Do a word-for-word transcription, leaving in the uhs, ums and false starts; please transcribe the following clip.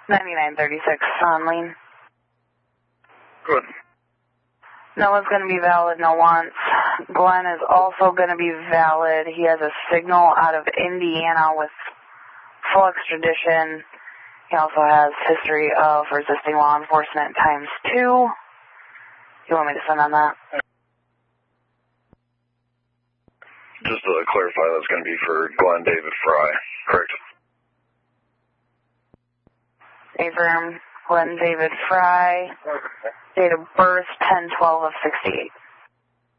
ninety-nine thirty-six on lean. Good. Noah's going to be valid, no wants. Glenn is also going to be valid. He has a signal out of Indiana with full extradition. He also has history of resisting law enforcement times two. You want me to send on that? Just to clarify, that's going to be for Glenn David Fry, correct? Affirm, Glenn David Fry, date of birth ten twelve of sixty-eight.